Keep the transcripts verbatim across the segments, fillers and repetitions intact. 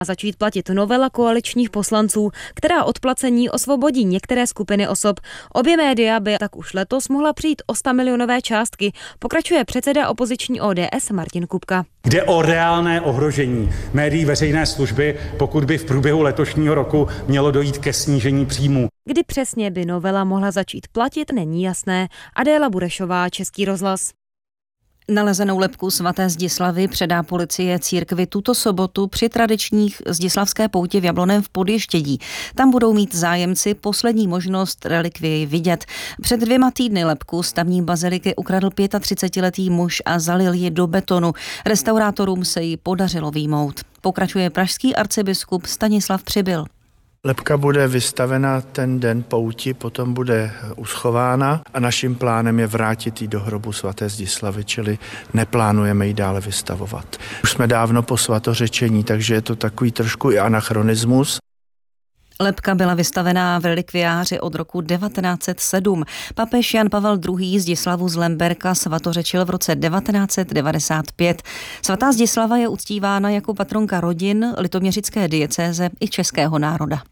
začít platit novela koaličních poslanců, která od placení osvobodí některé skupiny osob. Obě média by tak už letos mohla přijít o stamilionové částky, pokračuje předseda opoziční O D S Martin Kupka. Jde o reálné ohrožení médií veřejné služby, pokud by v průběhu letošního roku mělo dojít ke snížení příjmů. Kdy přesně by novela mohla začít platit, není jasné. Adéla Burešová, Český rozhlas. Nalezenou lebku svaté Zdislavy předá policie církvi tuto sobotu při tradičních zdislavské pouti v Jablonném v Podještědí. Tam budou mít zájemci poslední možnost relikvii vidět. Před dvěma týdny lebku z tamní baziliky ukradl třicetiletý muž a zalil ji do betonu. Restaurátorům se ji podařilo vyjmout. Pokračuje pražský arcibiskup Stanislav Přibyl. Lebka bude vystavena ten den pouti, potom bude uschována a naším plánem je vrátit ji do hrobu svaté Zdislavy, čili neplánujeme ji dále vystavovat. Už jsme dávno po svatořečení, takže je to takový trošku i anachronismus. Lebka byla vystavená v relikviáři od roku devatenáct set sedm. Papež Jan Pavel druhý. Zdislavu z Lemberka svatořečil v roce devatenáct set devadesát pět. Svatá Zdislava je uctívána jako patronka rodin, litoměřické diecéze i českého národa.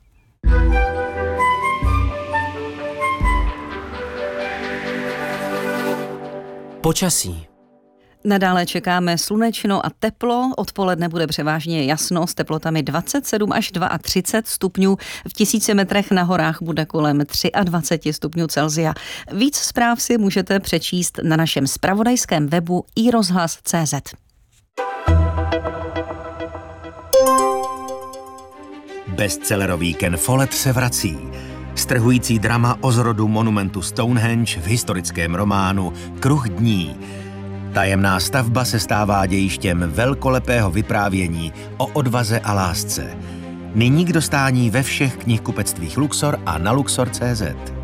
Počasí. Nadále čekáme slunečno a teplo, odpoledne bude převážně jasno s teplotami dvacet sedm až třicet dva stupňů, v tisíci metrech na horách bude kolem dvacet tři stupňů Celsia. Víc zpráv si můžete přečíst na našem zpravodajském webu i rozhlas tečka cé zet. Bestsellerový Ken Follett se vrací. Strhující drama o zrodu monumentu Stonehenge v historickém románu Kruh dní. Tajemná stavba se stává dějištěm velkolepého vyprávění o odvaze a lásce. Nyní k dostání ve všech knihkupectvích Luxor a na luxor tečka cé zet.